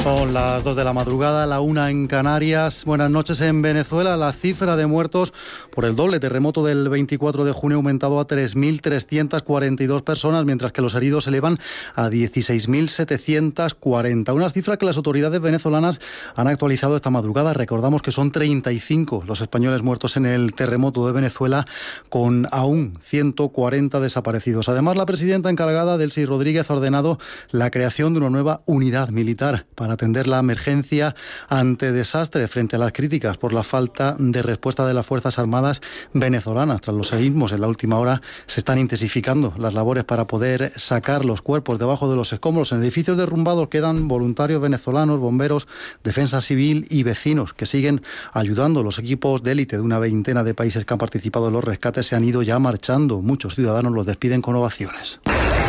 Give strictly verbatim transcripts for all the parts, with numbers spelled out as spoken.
Son las dos de la madrugada, la una en Canarias. Buenas noches. En Venezuela, la cifra de muertos por el doble terremoto del veinticuatro de junio ha aumentado a tres mil trescientas cuarenta y dos personas, mientras que los heridos se elevan a dieciséis mil setecientos cuarenta. Unas cifras que las autoridades venezolanas han actualizado esta madrugada. Recordamos que son treinta y cinco los españoles muertos en el terremoto de Venezuela, con aún ciento cuarenta desaparecidos. Además, la presidenta encargada, Delcy Rodríguez, ha ordenado la creación de una nueva unidad militar para atender la emergencia ante desastre frente a las críticas por la falta de respuesta de las Fuerzas Armadas venezolanas. Tras los seísmos, en la última hora se están intensificando las labores para poder sacar los cuerpos debajo de los escombros. En edificios derrumbados quedan voluntarios venezolanos, bomberos, defensa civil y vecinos que siguen ayudando. Los equipos de élite de una veintena de países que han participado en los rescates se han ido ya marchando. Muchos ciudadanos los despiden con ovaciones.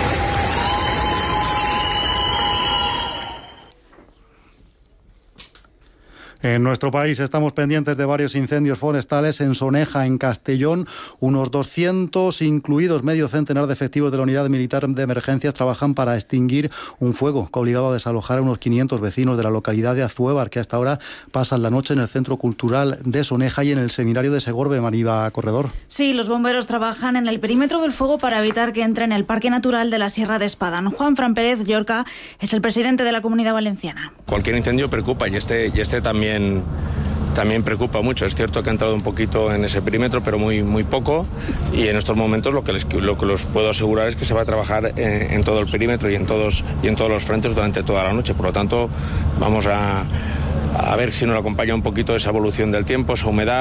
En nuestro país estamos pendientes de varios incendios forestales en Soneja, en Castellón. Unos doscientos, incluidos medio centenar de efectivos de la Unidad Militar de Emergencias, trabajan para extinguir un fuego que ha obligado a desalojar a unos quinientos vecinos de la localidad de Azuévar, que hasta ahora pasan la noche en el Centro Cultural de Soneja y en el Seminario de Segorbe. María Corredor. Sí, los bomberos trabajan en el perímetro del fuego para evitar que entre en el Parque Natural de la Sierra de Espadán. Juan Fran Pérez Llorca es el presidente de la Comunidad Valenciana. Cualquier incendio preocupa y este, y este también También preocupa mucho. Es cierto que ha entrado un poquito en ese perímetro, pero muy muy poco, y en estos momentos lo que les, lo que los puedo asegurar es que se va a trabajar en, en todo el perímetro y en todos y en todos los frentes durante toda la noche. Por lo tanto, vamos a, a ver si nos acompaña un poquito esa evolución del tiempo, esa humedad.